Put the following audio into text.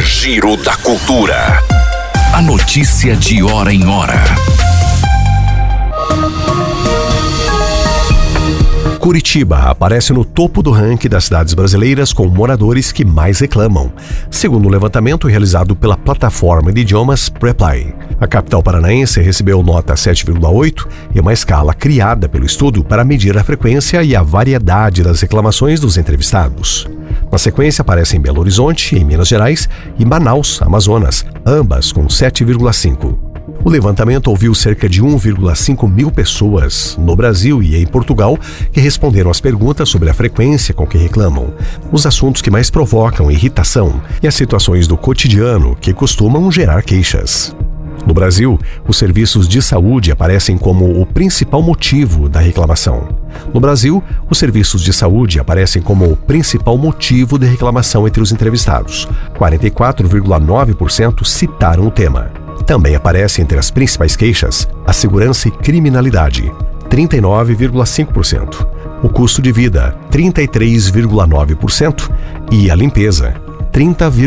Giro da Cultura. A notícia de hora em hora. Curitiba aparece no topo do ranking das cidades brasileiras com moradores que mais reclamam, segundo o levantamento realizado pela plataforma de idiomas Preply. A capital paranaense recebeu nota 7,8 em uma escala criada pelo estudo para medir a frequência e a variedade das reclamações dos entrevistados. Na sequência aparecem Belo Horizonte, em Minas Gerais, e Manaus, Amazonas, ambas com 7,5. O levantamento ouviu cerca de 1,5 mil pessoas no Brasil e em Portugal que responderam às perguntas sobre a frequência com que reclamam, os assuntos que mais provocam irritação e as situações do cotidiano que costumam gerar queixas. No Brasil, os serviços de saúde aparecem como o principal motivo da reclamação. No Brasil, os serviços de saúde aparecem como o principal motivo de reclamação entre os entrevistados. 44,9% citaram o tema. Também aparece entre as principais queixas a segurança e criminalidade, 39,5%, o custo de vida, 33,9% e a limpeza, 30,5%.